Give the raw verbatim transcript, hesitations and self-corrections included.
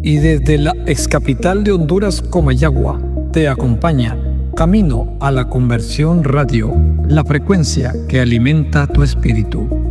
Y desde la excapital de Honduras, Comayagua, te acompaña Camino a la Conversión Radio, la frecuencia que alimenta tu espíritu.